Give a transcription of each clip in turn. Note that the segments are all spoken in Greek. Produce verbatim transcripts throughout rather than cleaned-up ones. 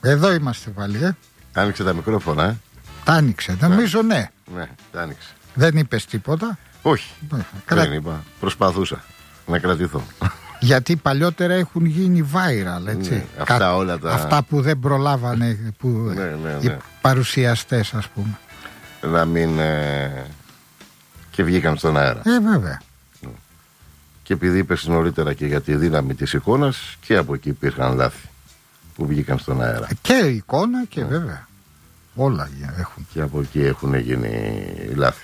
Εδώ είμαστε πάλι, ε. Άνοιξε τα μικρόφωνα, ε. Τα άνοιξε, νομίζω ναι. Ναι, τα άνοιξε. Δεν είπες τίποτα? Όχι, Κρα... δεν είπα. Προσπαθούσα να κρατηθώ. Γιατί παλιότερα έχουν γίνει viral, έτσι. Ναι, αυτά Κα... όλα τα... Αυτά που δεν προλάβανε που... ναι, ναι, ναι. οι παρουσιαστές, ας πούμε. Να μην... Ε... και βγήκαν στον αέρα. Ε, βέβαια. Και επειδή είπες νωρίτερα και για τη δύναμη της εικόνας, και από εκεί υπήρχαν λάθη που βγήκαν στον αέρα. Και η εικόνα και yeah. βέβαια. Όλα έχουν. Και από εκεί έχουν γίνει λάθη.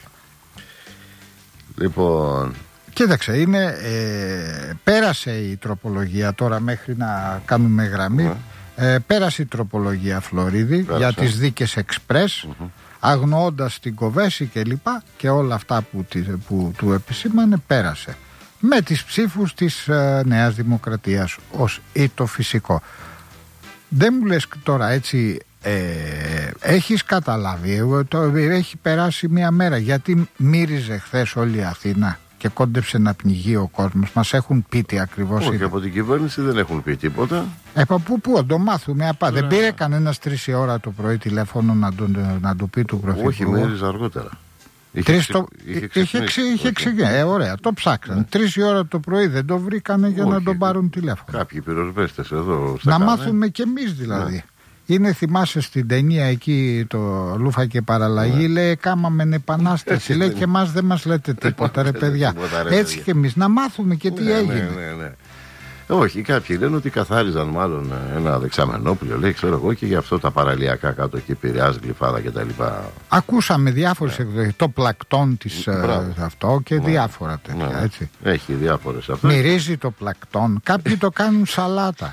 Λοιπόν... Κοίταξε, είναι, ε, πέρασε η τροπολογία τώρα μέχρι να κάνουμε γραμμή. Yeah. Ε, πέρασε η τροπολογία Φλωρίδη πέρασε. για τις δίκες εξπρές, mm-hmm. αγνοώντας την Κοβέση και λοιπά, και όλα αυτά που, που του επισήμανε, πέρασε. Με τις ψήφους της ε, Νέας Δημοκρατίας ως ή το φυσικό. Δεν μου λες τώρα έτσι, ε, έχεις καταλάβει, το, έχει περάσει μια μέρα, γιατί μύριζε χθες όλη η Αθήνα και κόντεψε να πνιγεί ο κόσμος. Μας έχουν πει τι ακριβώς είναι. Όχι, από την κυβέρνηση δεν έχουν πει τίποτα. Ε, πού, πού, το μάθουμε απά. Δεν πήρε κανένας τρεις η ώρα το πρωί τηλέφωνο να, τον, να του πει του Πρωθυπουργού? Όχι, μύριζε αργότερα. Είχε, το... είχε, είχε ξεκινήσει. Ε, ωραία, το ψάξαν. Ναι. Τρεις η ώρα το πρωί δεν το βρήκανε για Όχι, να τον πάρουν τηλέφωνο. Κάποιοι πυροσβέστες εδώ. Να κάνε. μάθουμε κι εμείς δηλαδή. Ναι. Είναι, θυμάσαι στην ταινία εκεί το Λούφα και Παραλλαγή, ναι. λέει κάμαμε επανάσταση. λέει και εμάς δεν μας λέτε τίποτα, ρε παιδιά. Έτσι κι εμείς να μάθουμε και τι ναι, έγινε. Ναι, ναι, ναι. Όχι, κάποιοι λένε ότι καθάριζαν μάλλον ένα δεξαμενόπλιο, λέει, ξέρω εγώ, και γι' αυτό τα παραλιακά κάτω εκεί, Πειραιάς, Γλυφάδα κτλ. Ακούσαμε διάφορες εκδοχές. Το πλακτόν της αυτό και ναι. διάφορα τέτοια. Ναι. Έτσι. Έχει διάφορες αυτές. Μυρίζει το πλακτόν. Κάποιοι το κάνουν σαλάτα.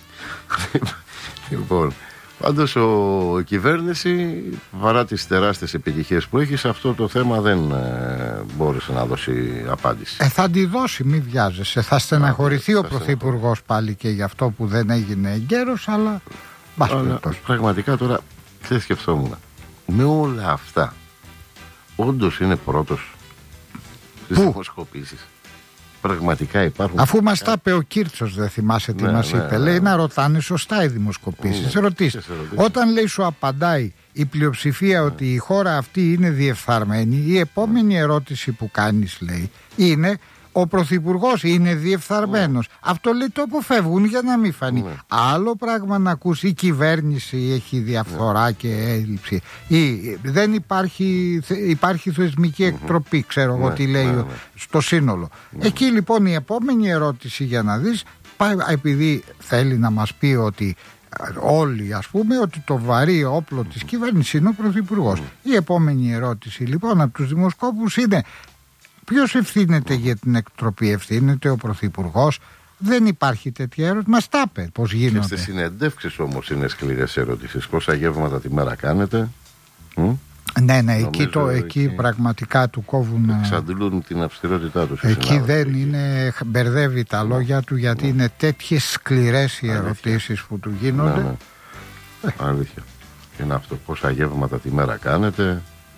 Λοιπόν, πάντως ο, η κυβέρνηση, παρά τις τεράστιες επιτυχίες που έχει, σε αυτό το θέμα δεν ε, μπόρεσε να δώσει απάντηση. Ε, θα τη δώσει, μη βιάζεσαι. Θα στεναχωρηθεί Α, ο Πρωθυπουργός πάλι και γι' αυτό που δεν έγινε εγκαίρος, αλλά... αλλά πραγματικά τώρα δεν σκεφτόμουν. Με όλα αυτά, όντως είναι πρώτος στις δημοσκοπήσεις? Πραγματικά υπάρχουν. Αφού μας τα είπε ο Κίρτσος, δεν θυμάσαι τι ναι, μας ναι, είπε. Ναι, λέει ναι. να ρωτάνε σωστά οι δημοσκοπήσεις. Ναι, ρωτήστε. Όταν λέει σου απαντάει η πλειοψηφία ναι. ότι η χώρα αυτή είναι διεφθαρμένη, η επόμενη ερώτηση που κάνεις, λέει, είναι ο Πρωθυπουργός είναι διεφθαρμένος. Ναι. Αυτό λέει το αποφεύγουν για να μην φανεί. Ναι. Άλλο πράγμα να ακούσει η κυβέρνηση έχει διαφθορά ναι. και έλλειψη. Ή δεν υπάρχει, υπάρχει θεσμική εκτροπή, ξέρω εγώ ναι. τι λέει ναι, ναι. στο σύνολο. Ναι. Εκεί λοιπόν η επόμενη ερώτηση για να δεις, επειδή θέλει να μας πει ότι όλοι ας πούμε ότι το βαρύ όπλο της κυβέρνησης είναι ο Πρωθυπουργός. Ναι. Η επόμενη ερώτηση λοιπόν από τους δημοσκόπους είναι: ποιος ευθύνεται για την εκτροπή? Ευθύνεται ο Πρωθυπουργός? Δεν υπάρχει τέτοια ερώτηση. Μας τα είπε πώς γίνονται. Και στις συνεντεύξεις όμως είναι σκληρές ερωτήσεις. Πόσα γεύματα τη μέρα κάνετε? Μ? Ναι, ναι, εκεί, το, εκεί, εκεί πραγματικά του κόβουν. Εξαντλούν την αυστηρότητά τους. Εκεί δεν εκεί. είναι, μπερδεύει τα λόγια του, γιατί ναι. είναι τέτοιες σκληρές οι ερωτήσεις που του γίνονται. Ναι, ναι. Αλήθεια. Και είναι αυτό. Πόσα γεύματα τη μέρα κάνετε?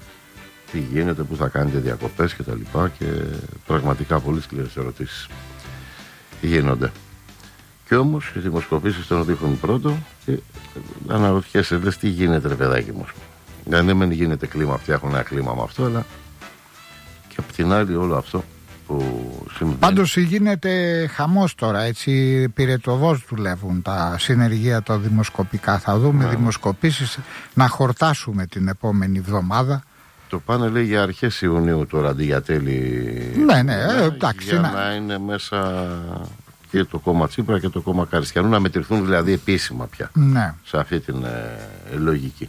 Τι γίνεται, πού θα κάνετε διακοπές και τα λοιπά, και πραγματικά πολύ σκληρές ερωτήσεις γίνονται. Και όμως οι δημοσκοπήσεις τον δείχνουν πρώτο και αναρωτιέσαι, λες τι γίνεται ρε παιδάκι μου. Δεν μεν γίνεται κλίμα, φτιάχνουν ένα κλίμα με αυτό, αλλά και απ' την άλλη όλο αυτό που συμβαίνει. Πάντως γίνεται χαμός τώρα, έτσι πυρετωδώς δουλεύουν τα συνεργεία τα δημοσκοπικά. Θα δούμε ναι. δημοσκοπήσεις να χορτάσουμε την επόμενη εβδομάδα. Το πάνε λέει για αρχές Ιουνίου τώρα αντί για τέλη. Ναι, ναι, ε, εντάξει. Για να... να είναι μέσα και το κόμμα Τσίπρα και το κόμμα Καριστιανού, να μετρηθούν δηλαδή επίσημα πια. Ναι. Σε αυτή την ε, λογική.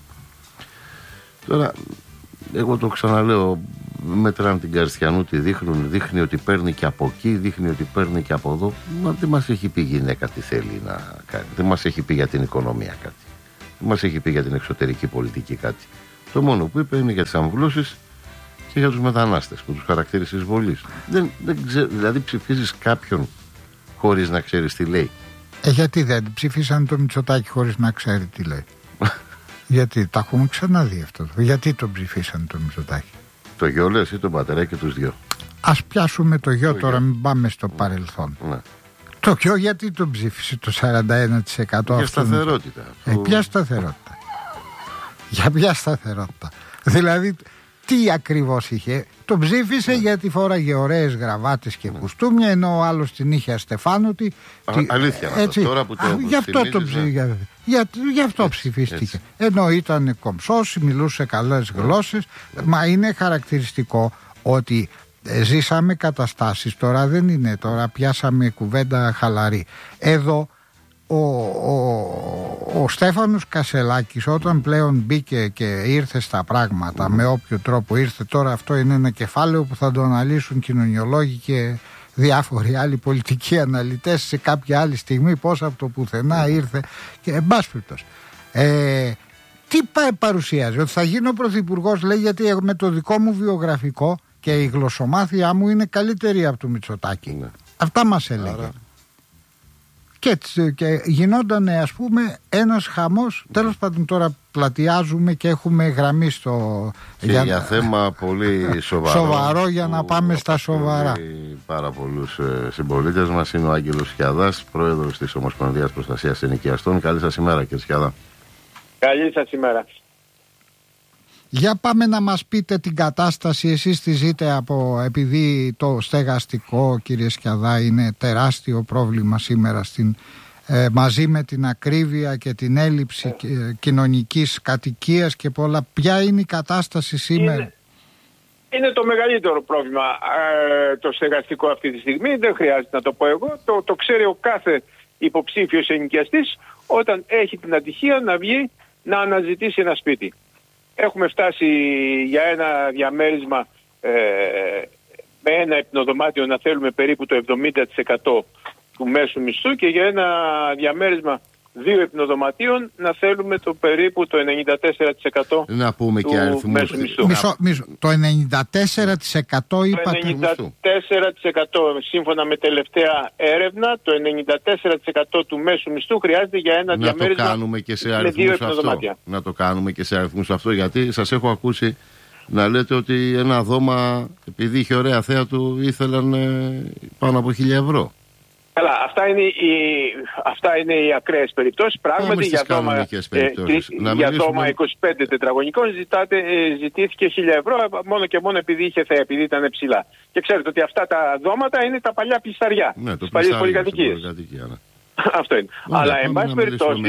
Τώρα, εγώ το ξαναλέω, μετράνε την Καριστιανού, τη δείχνουν, δείχνει ότι παίρνει και από εκεί, δείχνει ότι παίρνει και από εδώ. Μα δεν μας έχει πει η γυναίκα τι θέλει να κάνει. Δεν μας έχει πει για την οικονομία κάτι. Δεν μας έχει πει για την εξωτερική πολιτική κάτι. Το μόνο που είπε είναι για τις αμβλώσεις και για τους μετανάστες που τους χαρακτήρισε εισβολής. Δεν, δεν ξέρω, δηλαδή ψηφίζεις κάποιον χωρίς να ξέρεις τι λέει. Ε, γιατί δεν ψήφισαν το Μητσοτάκη χωρίς να ξέρει τι λέει? Γιατί τα έχουμε ξαναδεί αυτό. Γιατί τον ψηφίσαν το Μητσοτάκη? Το γιο λες ή τον πατέρα και τους δυο? Ας πιάσουμε το γιο το τώρα, γιο. Μην πάμε στο παρελθόν. Ναι. Το ποιο, γιατί τον ψήφισε το σαράντα ένα τοις εκατό? Για σταθερότητα. Ε, ποια σταθερότητα? Για ποια σταθερότητα? Δηλαδή, τι ακριβώς είχε? Τον ψήφισε yeah. γιατί φόραγε ωραίες γραβάτες και yeah. κουστούμια, ενώ ο άλλος την είχε αστεφάνωτη. Α, τι... Αλήθεια, έτσι. Τώρα που το Α, γι' αυτό, το ψη... για... Για... γι αυτό έτσι, ψηφίστηκε. Έτσι. Ενώ ήταν κομψός, μιλούσε καλές yeah. γλώσσες. Yeah. Μα είναι χαρακτηριστικό ότι ζήσαμε καταστάσεις, τώρα δεν είναι, τώρα πιάσαμε κουβέντα χαλαρή. Εδώ ο, ο, ο Στέφανος Κασελάκης, όταν πλέον μπήκε και ήρθε στα πράγματα, mm. με όποιο τρόπο ήρθε, τώρα αυτό είναι ένα κεφάλαιο που θα το αναλύσουν κοινωνιολόγοι και διάφοροι άλλοι πολιτικοί αναλυτές σε κάποια άλλη στιγμή, πώς από το πουθενά ήρθε και εν πάση περιπτώσει. ε, τι παρουσιάζει? Ότι θα γίνω πρωθυπουργός, λέει, γιατί με το δικό μου βιογραφικό και η γλωσσομάθειά μου είναι καλύτερη από του Μητσοτάκη. Ναι. Αυτά μας έλεγε. Άρα... Και, και γινόταν, ας πούμε, ένας χαμός. Ναι. Τέλος πάντων, τώρα πλατιάζουμε και έχουμε γραμμή στο... Και για, για θέμα πολύ σοβαρό. Σοβαρό για να πάμε στα σοβαρά. Πάρα πολλούς ε, συμπολίτες μας είναι ο Άγγελος Σκιαδάς, πρόεδρος της Ομοσπονδίας Προστασίας Ενοικιαστών. Καλή σας ημέρα, κύριε Σκιαδά. Καλή σας ημέρα. Για πάμε να μας πείτε την κατάσταση, εσείς τη ζείτε από, επειδή το στεγαστικό, κύριε Σκιαδά, είναι τεράστιο πρόβλημα σήμερα στην, ε, μαζί με την ακρίβεια και την έλλειψη ε. κοινωνικής κατοικίας και πολλά. Ποια είναι η κατάσταση σήμερα? Είναι, είναι το μεγαλύτερο πρόβλημα ε, το στεγαστικό αυτή τη στιγμή, δεν χρειάζεται να το πω εγώ, το, το ξέρει ο κάθε υποψήφιος ενοικιαστής όταν έχει την ατυχία να βγει να αναζητήσει ένα σπίτι. Έχουμε φτάσει για ένα διαμέρισμα ε, με ένα υπνοδωμάτιο να θέλουμε περίπου το εβδομήντα τοις εκατό του μέσου μισθού και για ένα διαμέρισμα δύο υπνοδωματίων να θέλουμε το περίπου το ενενήντα τέσσερα τοις εκατό να πούμε του και αριθμούς. μέσου μισθού. Μισό, μισό, το ενενήντα τέσσερα τοις εκατό είπατε? Το ενενήντα τέσσερα τοις εκατό σύμφωνα με τελευταία έρευνα, το ενενήντα τέσσερα τοις εκατό του μέσου μισθού χρειάζεται για ένα να διαμέρισμα το κάνουμε και σε με δύο αυτό. υπνοδωμάτια. Να το κάνουμε και σε αριθμούς αυτό, γιατί σας έχω ακούσει να λέτε ότι ένα δώμα, επειδή είχε ωραία θέα του, ήθελαν ε, πάνω από χίλια ευρώ. Καλά, αυτά είναι οι, αυτά είναι οι ακραίες περιπτώσεις. Πράγματι για δώμα, ε, για δώμα είκοσι πέντε τετραγωνικών ζητάτε, ε, ζητήθηκε χίλια ευρώ μόνο και μόνο επειδή είχε θέα, επειδή ήταν ψηλά. Και ξέρετε ότι αυτά τα δώματα είναι τα παλιά πλισταριά, ναι, τις παλιές πολυκατοικίες. Ναι. Αυτό είναι. Ναι, αλλά εν πάση περιπτώσει,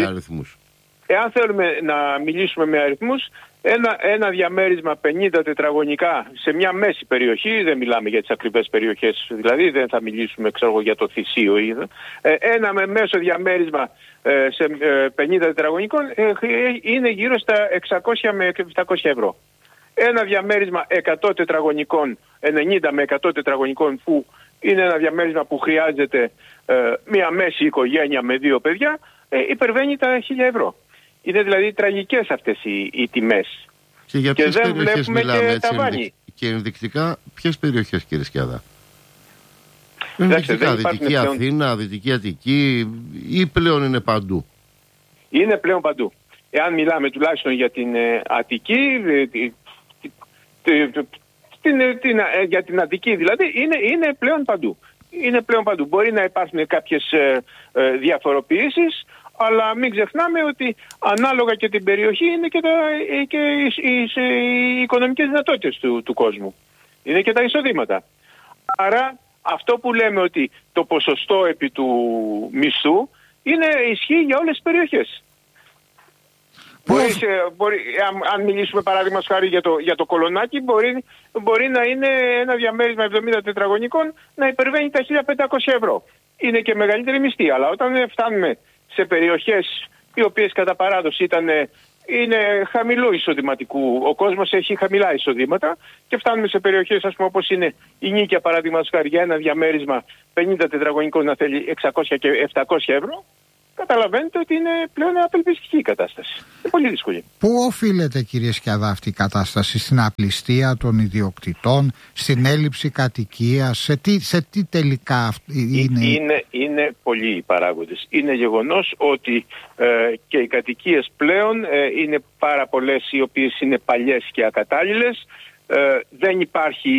εάν θέλουμε να μιλήσουμε με αριθμούς, Ένα, ένα διαμέρισμα πενήντα τετραγωνικά σε μια μέση περιοχή, δεν μιλάμε για τις ακριβές περιοχές, δηλαδή δεν θα μιλήσουμε ξέρω, για το Θησίο, ε, ένα με μέσο διαμέρισμα ε, σε ε, πενήντα τετραγωνικών ε, είναι γύρω στα εξακόσια με επτακόσια ευρώ. Ένα διαμέρισμα εκατό τετραγωνικών, ενενήντα με εκατό τετραγωνικών, που είναι ένα διαμέρισμα που χρειάζεται ε, μια μέση οικογένεια με δύο παιδιά, ε, υπερβαίνει τα χίλια ευρώ. Είναι δηλαδή τραγικές αυτές οι, οι τιμές. Και για ποιες δεν περιοχές βλέπουμε μιλάμε και έτσι ταβάνι. Και ενδεικτικά ποιες περιοχές, κύριε Σκιαδά? Ενδεικτικά Δυτική πλέον... Αθήνα, Δυτική Αττική ή πλέον είναι παντού? Είναι πλέον παντού. Εάν μιλάμε τουλάχιστον για την ε, Αττική, ε, τη, τη, τη, την, ε, την, ε, για την Αττική δηλαδή, είναι, είναι πλέον παντού. Είναι πλέον παντού. Μπορεί να υπάρχουν κάποιες ε, ε, διαφοροποιήσεις, αλλά μην ξεχνάμε ότι ανάλογα και την περιοχή είναι και, τα, και οι, οι, οι οικονομικές δυνατότητες του, του κόσμου. Είναι και τα εισοδήματα. Άρα αυτό που λέμε ότι το ποσοστό επί του μισθού είναι ισχύει για όλες τις περιοχές. Μπορεί, σε, μπορεί, αν, αν μιλήσουμε παράδειγμα χάρη για το, για το Κολονάκι, μπορεί, μπορεί να είναι ένα διαμέρισμα εβδομήντα τετραγωνικών να υπερβαίνει τα χίλια πεντακόσια ευρώ. Είναι και μεγαλύτερη μισθή, αλλά όταν φτάνουμε σε περιοχές οι οποίες κατά παράδοση ήταν, είναι χαμηλού εισοδηματικού, ο κόσμος έχει χαμηλά εισοδήματα και φτάνουμε σε περιοχές ας πούμε όπως είναι η Νίκαια παραδείγματος χάρη για ένα διαμέρισμα πενήντα τετραγωνικών να θέλει εξακόσια και επτακόσια ευρώ, καταλαβαίνετε ότι είναι πλέον απελπιστική η κατάσταση. Είναι πολύ δύσκολη. Πού οφείλεται, κύριε Σκιαδά, αυτή η κατάσταση? Στην απληστία των ιδιοκτητών, στην έλλειψη κατοικίας, σε τι, σε τι τελικά είναι? Είναι, είναι πολλοί οι παράγοντες. Είναι γεγονός ότι ε, και οι κατοικίες πλέον ε, είναι πάρα πολλές οι οποίες είναι παλιές και ακατάλληλες. ε, δεν υπάρχει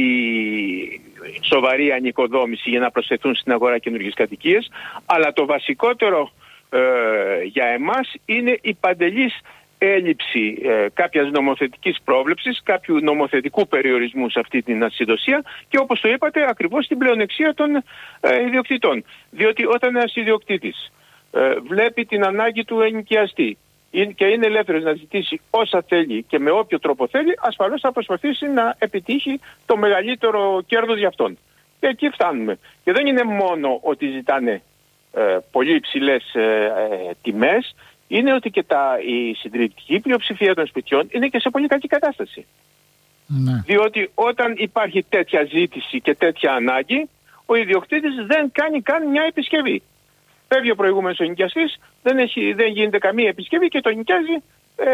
σοβαρή ανοικοδόμηση για να προσθεθούν στην αγορά καινούργιες κατοικίες, αλλά το βασικότερο ε, για εμάς είναι η παντελής έλλειψη ε, κάποιας νομοθετικής πρόβλεψης, κάποιου νομοθετικού περιορισμού σε αυτή την ασυδοσία και, όπως το είπατε, ακριβώς την πλεονεξία των ε, ιδιοκτητών. Διότι όταν ένας ιδιοκτήτης ε, βλέπει την ανάγκη του ενοικιαστή και είναι ελεύθερος να ζητήσει όσα θέλει και με όποιο τρόπο θέλει, ασφαλώς θα προσπαθήσει να επιτύχει το μεγαλύτερο κέρδος για αυτόν. Και εκεί φτάνουμε. Και δεν είναι μόνο ότι ζητάνε ε, πολύ υψηλές ε, ε, τιμές, είναι ότι και τα, η συντριπτική πλειοψηφία των σπιτιών είναι και σε πολύ κακή κατάσταση. Ναι. Διότι όταν υπάρχει τέτοια ζήτηση και τέτοια ανάγκη, ο ιδιοκτήτης δεν κάνει καν μια επισκευή. Φεύγει ο προηγούμενος ενοικιαστής, δεν, δεν γίνεται καμία επισκευή και το νοικιάζει ε,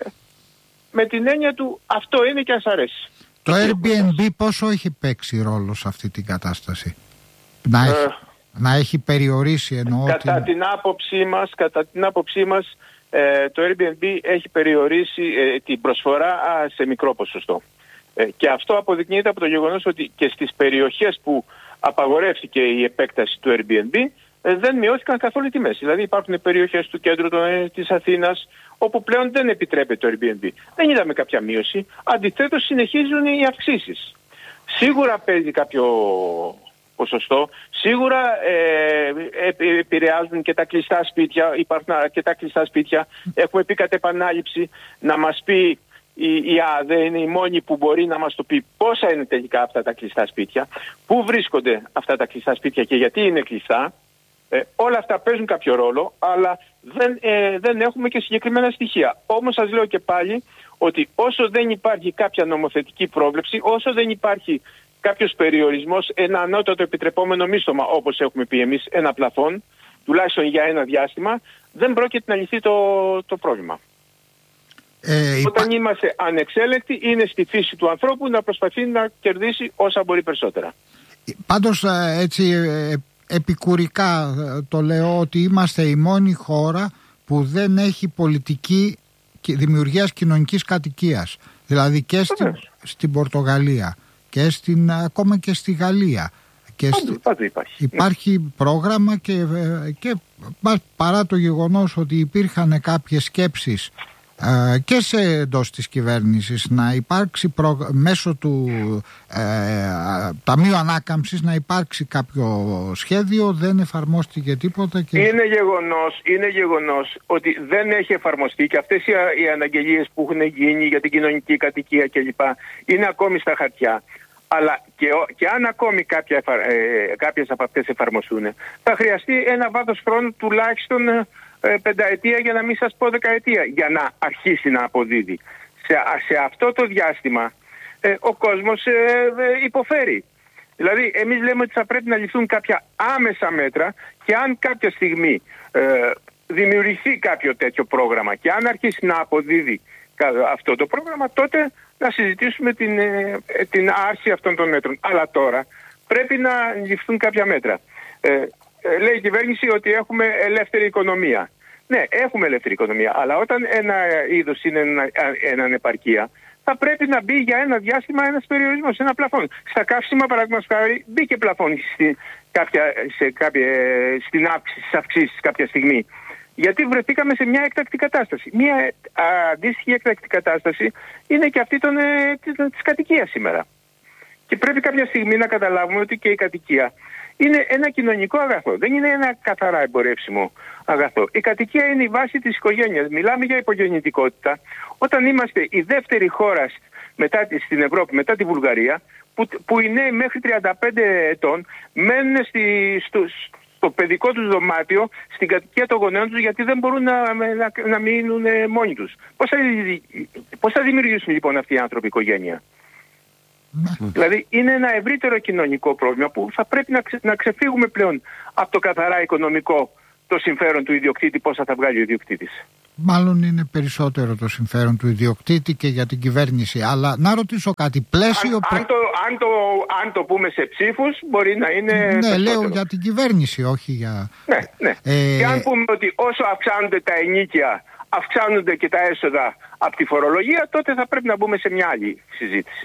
με την έννοια του αυτό είναι και ας αρέσει. Το Airbnb πόσο έχει παίξει ρόλο σε αυτή την κατάσταση? Να έχει, ε, να έχει περιορίσει εννοώ κατά την... την άποψή μας, κατά την άποψή μας ε, το Airbnb έχει περιορίσει ε, την προσφορά α, σε μικρό ποσοστό. Ε, και αυτό αποδεικνύεται από το γεγονός ότι και στις περιοχές που απαγορεύτηκε η επέκταση του Airbnb δεν μειώθηκαν καθόλου οι τιμές. Δηλαδή υπάρχουν περιοχές του κέντρου της Αθήνας όπου πλέον δεν επιτρέπεται το Airbnb. Δεν είδαμε κάποια μείωση. Αντιθέτως συνεχίζουν οι αυξήσεις. Σίγουρα παίζει κάποιο ποσοστό. Σίγουρα ε, επηρεάζουν και τα κλειστά σπίτια. Υπάρχουν αρκετά κλειστά σπίτια. Έχουμε πει κατ' επανάληψη να μας πει η, η ΑΔΕ είναι η μόνη που μπορεί να μας το πει πόσα είναι τελικά αυτά τα κλειστά σπίτια, πού βρίσκονται αυτά τα κλειστά σπίτια και γιατί είναι κλειστά. Ε, όλα αυτά παίζουν κάποιο ρόλο, αλλά δεν, ε, δεν έχουμε και συγκεκριμένα στοιχεία. Όμως σας λέω και πάλι ότι όσο δεν υπάρχει κάποια νομοθετική πρόβλεψη, όσο δεν υπάρχει κάποιος περιορισμός, ένα ανώτατο επιτρεπόμενο μίστομα, όπως έχουμε πει εμείς, ένα πλαφόν, τουλάχιστον για ένα διάστημα, δεν πρόκειται να λυθεί το, το πρόβλημα. Ε, υπά... Όταν είμαστε ανεξέλεγκτοι, είναι στη φύση του ανθρώπου να προσπαθεί να κερδίσει όσα μπορεί περισσότερα. Πάντως έτσι επικουρικά το λέω ότι είμαστε η μόνη χώρα που δεν έχει πολιτική δημιουργίας κοινωνικής κατοικίας. Δηλαδή και στην, στην Πορτογαλία και στην, ακόμα και στη Γαλλία. Και πάντου, στη... πάντου υπάρχει. Υπάρχει πρόγραμμα και, και παρά το γεγονός ότι υπήρχαν κάποιες σκέψεις και σε εντός της κυβέρνησης να υπάρξει προ... μέσω του ε, Ταμείου Ανάκαμψης να υπάρξει κάποιο σχέδιο, δεν εφαρμόστηκε τίποτα και... είναι, γεγονός, είναι γεγονός ότι δεν έχει εφαρμοστεί και αυτές οι, οι αναγγελίες που έχουν γίνει για την κοινωνική κατοικία κλπ. Είναι ακόμη στα χαρτιά. Αλλά και, και αν ακόμη κάποια, ε, κάποιες από αυτές εφαρμοστούν, θα χρειαστεί ένα βάθος χρόνου τουλάχιστον ε, πενταετία, για να μην σας πω δεκαετία, για να αρχίσει να αποδίδει. Σε, σε αυτό το διάστημα ε, ο κόσμος ε, ε, υποφέρει. Δηλαδή εμείς λέμε ότι θα πρέπει να ληφθούν κάποια άμεσα μέτρα και αν κάποια στιγμή ε, δημιουργηθεί κάποιο τέτοιο πρόγραμμα και αν αρχίσει να αποδίδει αυτό το πρόγραμμα, τότε να συζητήσουμε την, ε, την άρση αυτών των μέτρων. Αλλά τώρα πρέπει να ληφθούν κάποια μέτρα. Ε, ε, λέει η κυβέρνηση ότι έχουμε ελεύθερη οικονομία. Ναι, έχουμε ελεύθερη οικονομία, αλλά όταν ένα είδος είναι ένα, ένα ανεπαρκεία, θα πρέπει να μπει για ένα διάστημα ένας περιορισμός, ένα πλαφόν. Στα καύσιμα, παραδείγματος χάρη, μπήκε πλαφόν στη, κάποια, σε κάποια, στην αύξηση, στις αυξήσεις κάποια στιγμή. Γιατί βρεθήκαμε σε μια έκτακτη κατάσταση. Μια α, αντίστοιχη έκτακτη κατάσταση είναι και αυτή των, ε, της, της κατοικίας σήμερα. Και πρέπει κάποια στιγμή να καταλάβουμε ότι και η κατοικία είναι ένα κοινωνικό αγαθό. Δεν είναι ένα καθαρά εμπορεύσιμο αγαθό. Η κατοικία είναι η βάση της οικογένειας. Μιλάμε για υπογεννητικότητα. Όταν είμαστε η δεύτερη χώρα μετά, στην Ευρώπη μετά τη Βουλγαρία, που, που οι νέοι μέχρι τριάντα πέντε ετών μένουν στη, στο, στο παιδικό τους δωμάτιο, στην κατοικία των γονέων τους, γιατί δεν μπορούν να, να, να μείνουν μόνοι τους. Πώς θα, πώς θα δημιουργήσουν λοιπόν αυτοί οι άνθρωποι οικογένεια? Δηλαδή είναι ένα ευρύτερο κοινωνικό πρόβλημα που θα πρέπει να, ξε, να ξεφύγουμε πλέον από το καθαρά οικονομικό, το συμφέρον του ιδιοκτήτη, πόσα θα βγάλει ο ιδιοκτήτης. Μάλλον είναι περισσότερο το συμφέρον του ιδιοκτήτη και για την κυβέρνηση. Αλλά να ρωτήσω κάτι, πλαίσιο... Αν, αν, το, αν, το, αν το πούμε σε ψήφους μπορεί να είναι... Ναι, περισσότερο. Λέω για την κυβέρνηση, όχι για... Ναι, ναι. Ε... Και αν πούμε ότι όσο αυξάνονται τα ενοίκια, αυξάνονται και τα έσοδα από τη φορολογία, τότε θα πρέπει να μπούμε σε μια άλλη συζήτηση.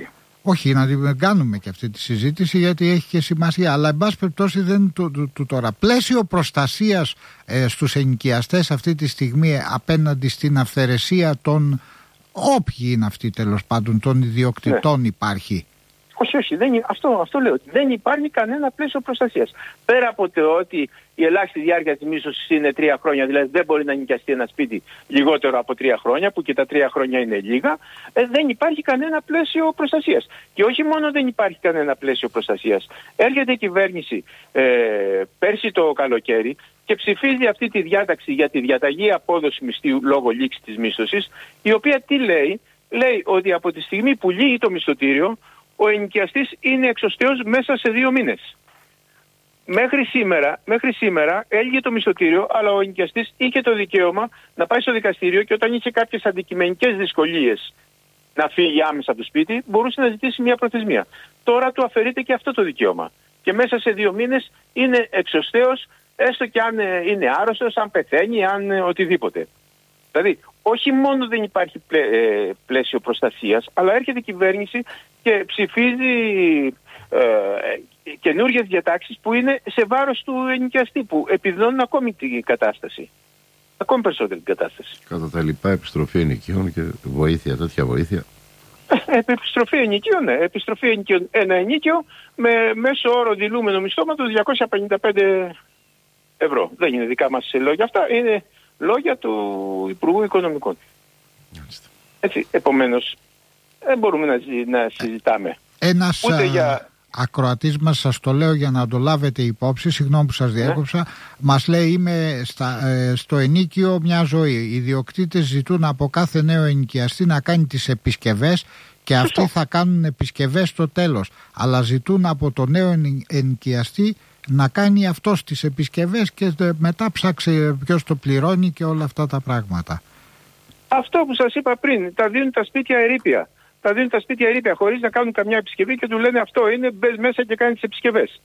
Όχι, να την κάνουμε και αυτή τη συζήτηση γιατί έχει και σημασία. Αλλά εν πάση περιπτώσει δεν είναι το, το, το τώρα. Πλαίσιο προστασίας ε, στους ενοικιαστές αυτή τη στιγμή απέναντι στην αυθαιρεσία των όποιοι είναι αυτοί τέλος πάντων των ιδιοκτητών ναι. υπάρχει. Όχι, όχι, δεν, αυτό, αυτό λέω. Δεν υπάρχει κανένα πλαίσιο προστασίας. Πέρα από το ότι η ελάχιστη διάρκεια της μίσθωσης είναι τρία χρόνια, δηλαδή δεν μπορεί να νοικιαστεί ένα σπίτι λιγότερο από τρία χρόνια, που και τα τρία χρόνια είναι λίγα, ε, δεν υπάρχει κανένα πλαίσιο προστασίας. Και όχι μόνο δεν υπάρχει κανένα πλαίσιο προστασίας. Έρχεται η κυβέρνηση ε, πέρσι το καλοκαίρι και ψηφίζει αυτή τη διάταξη για τη διαταγή απόδοση μισθού λόγω λήξης της μίσθωσης, η οποία τι λέει, λέει ότι από τη στιγμή που λύγει το μισθωτήριο, ο ενοικιαστής είναι εξωστέως μέσα σε δύο μήνες. Μέχρι σήμερα, μέχρι σήμερα έλυγε το μισθωτήριο, αλλά ο ενοικιαστής είχε το δικαίωμα να πάει στο δικαστήριο και όταν είχε κάποιες αντικειμενικές δυσκολίες να φύγει άμεσα από το σπίτι, μπορούσε να ζητήσει μια προθεσμία. Τώρα του αφαιρείται και αυτό το δικαίωμα. Και μέσα σε δύο μήνες είναι εξωστέως, έστω και αν είναι άρρωστος, αν πεθαίνει, αν οτιδήποτε. Δηλαδή, όχι μόνο δεν υπάρχει πλαί, ε, πλαίσιο προστασίας, αλλά έρχεται η κυβέρνηση και ψηφίζει ε, καινούργιες διατάξεις που είναι σε βάρος του ενοικιαστή, που επιδεινώνουν ακόμη την κατάσταση. Ακόμη περισσότερη την κατάσταση. Κατά τα λοιπά, επιστροφή ενοικίων και βοήθεια, τέτοια βοήθεια. Ε, επιστροφή ενοικίων, ναι. Επιστροφή ενοικίων. Ένα ενοίκιο με μέσο όρο δηλούμενο μισθώματος διακόσια πενήντα πέντε ευρώ. Δεν είναι δικά μας λόγια αυτά, είναι λόγια του Υπουργού Οικονομικών. Έτσι, επομένως, δεν μπορούμε να, να συζητάμε. Ένας ούτε για... ακροατής μας, σας το λέω για να το λάβετε υπόψη, συγγνώμη που σας διέκοψα, ναι. μας λέει είμαι στα, ε, στο ενίκιο μια ζωή. Οι ιδιοκτήτες ζητούν από κάθε νέο ενοικιαστή να κάνει τις επισκευές και αυτοί Σωστό. θα κάνουν επισκευές στο τέλος. Αλλά ζητούν από το νέο ενοικιαστή να κάνει αυτός τις επισκευές και μετά ψάξει ποιος το πληρώνει και όλα αυτά τα πράγματα. Αυτό που σας είπα πριν, τα δίνουν τα σπίτια ερείπια. Τα δίνουν τα σπίτια ερείπια χωρίς να κάνουν καμιά επισκευή και του λένε αυτό είναι, μπες μέσα και κάνει τις επισκευές.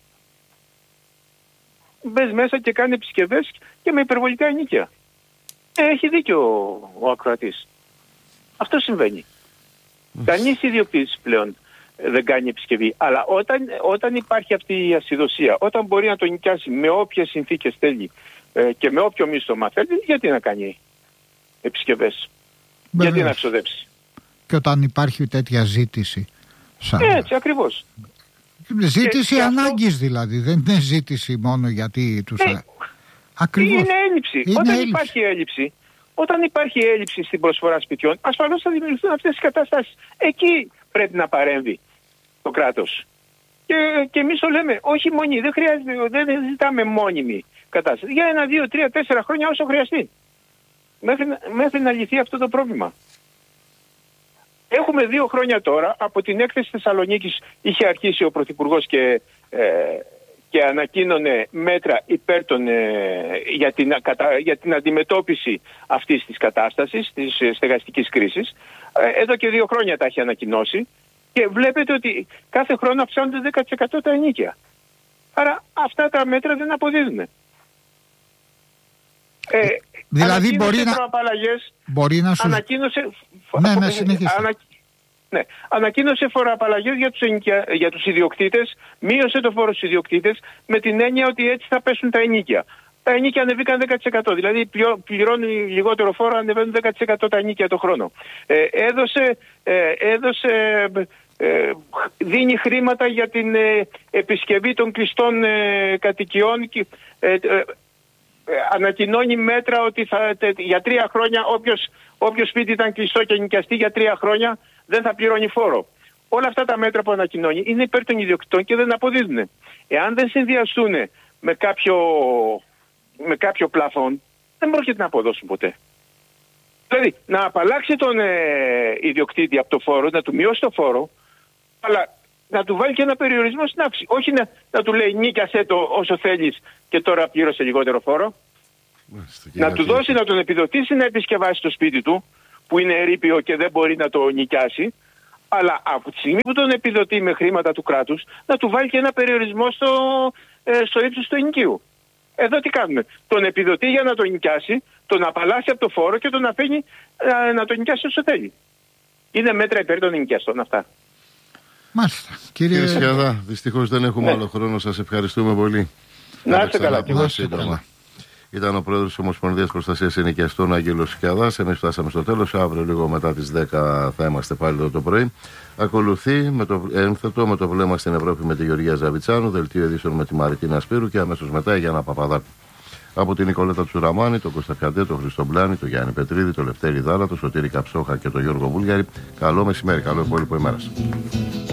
Μπες μέσα και κάνει επισκευές και με υπερβολικά ενοίκια. Ε, έχει δίκιο ο, ο ακροατής. Αυτό συμβαίνει. Mm. Κανείς ιδιοκτήτης πλέον δεν κάνει επισκευή. Αλλά όταν, όταν υπάρχει αυτή η ασυδοσία, όταν μπορεί να το νοικιάσει με όποιες συνθήκες θέλει ε, και με όποιο μίσθωμα θέλει, γιατί να κάνει επισκευές. Βεβαίως. Γιατί να ξοδέψει. Και όταν υπάρχει τέτοια ζήτηση. Σαν... Έτσι ακριβώς. Ζήτηση και, ανάγκης αυτό... δηλαδή. Δεν είναι ζήτηση μόνο γιατί τους... Ε, ακριβώς. Είναι έλλειψη. Είναι όταν έλλειψη. υπάρχει έλλειψη, όταν υπάρχει έλλειψη στην προσφορά σπιτιών, ασφαλώς θα δημιουργηθούν αυτές τις καταστάσεις. Εκεί πρέπει να παρέμβει το κράτος. Και, και εμείς το λέμε, όχι μόνοι, δεν χρειάζεται, δεν ζητάμε μόνιμη κατάσταση. Για ένα, δύο, τρία, τέσσερα χρόνια όσο χρειαστεί. Μέχρι, μέχρι να λυθεί αυτό το πρόβλημα. Έχουμε δύο χρόνια τώρα, από την έκθεση Θεσσαλονίκης είχε αρχίσει ο Πρωθυπουργός και, ε, και ανακοίνωνε μέτρα υπέρ των, ε, για, την, κατα, για την αντιμετώπιση αυτής της κατάστασης, της ε, στεγαστικής κρίσης. Ε, εδώ και δύο χρόνια τα έχει ανακοινώσει και βλέπετε ότι κάθε χρόνο αυξάνονται δέκα τοις εκατό τα ενοίκια. Άρα αυτά τα μέτρα δεν αποδίδουν. Ε, δηλαδή μπορεί να... μπορεί να σου... Ανακοίνωσε... Ναι, ναι, συνεχίστε. Ανα... Ναι. Ανακοίνωσε φοροαπαλλαγές για τους, ενοικια... για τους ιδιοκτήτες, μείωσε το φόρο στους ιδιοκτήτες με την έννοια ότι έτσι θα πέσουν τα ενοίκια. Τα ενοίκια ανεβήκαν δέκα τοις εκατό, δηλαδή πληρώνει λιγότερο φόρο, ανεβαίνουν δέκα τοις εκατό τα ενοίκια το χρόνο. Ε, έδωσε... Ε, έδωσε ε, δίνει χρήματα για την ε, επισκευή των κλειστών ε, κατοικιών και... Ε, ε, ανακοινώνει μέτρα ότι θα, για τρία χρόνια όποιος, όποιος σπίτι ήταν κλειστό και νοικιαστεί για τρία χρόνια δεν θα πληρώνει φόρο. Όλα αυτά τα μέτρα που ανακοινώνει είναι υπέρ των ιδιοκτητών και δεν αποδίδουν. Εάν δεν συνδυαστούν με κάποιο, με κάποιο πλαφόν, δεν πρόκειται να αποδώσουν ποτέ. Δηλαδή, να απαλλάξει τον ε, ιδιοκτήτη από το φόρο, να του μειώσει το φόρο, αλλά να του βάλει και ένα περιορισμό στην αύξηση. Όχι να, να του λέει νίκιασέ το όσο θέλεις και τώρα πλήρωσε λιγότερο φόρο. Μάλιστα, να του δώσει, να τον επιδοτήσει να επισκευάσει το σπίτι του, που είναι ερείπιο και δεν μπορεί να το νοικιάσει, αλλά από τη στιγμή που τον επιδοτεί με χρήματα του κράτους, να του βάλει και ένα περιορισμό στο, ε, στο ύψος του ενοικίου. Εδώ τι κάνουμε. Τον επιδοτεί για να το νοικιάσει, τον απαλλάσσει από το φόρο και τον αφήνει ε, να το νοικιάσει όσο θέλει. Είναι μέτρα υπέρ των νοικιαστών αυτά. Μάλιστα. Κύριε, Κύριε Σκιαδά, δυστυχώς δεν έχουμε ναι. άλλο χρόνο. Σας ευχαριστούμε πολύ. Να είστε καλά. Να είστε καλά. Ήταν ο πρόεδρος της Ομοσπονδίας Προστασίας Ενοικιαστών, Άγγελος Σκιαδάς. Εμείς φτάσαμε στο τέλος. Αύριο λίγο μετά τις δέκα θα είμαστε πάλι εδώ το πρωί. Ακολουθεί με το ένθετο με το βλέμμα στην Ευρώπη με τη Γεωργία Ζαβιτσάνου, δελτίο ειδήσεων με τη Μαριτίνα Σπύρου και αμέσως μετά η Γιάννα Παπαδάκου. Από την Νικολέτα Τσουραμάνη, τον Κώστα Πιαντέ, τον Χρήστο Μπλάνη, τον Γιάννη Πετρίδη, τον Λευτέρη Δάλα, τον Σωτήρη Καψόχα και τον Γιώργο Βούλγαρη. Καλό μεσημέρι, καλό υπόλοιπο ημέρας.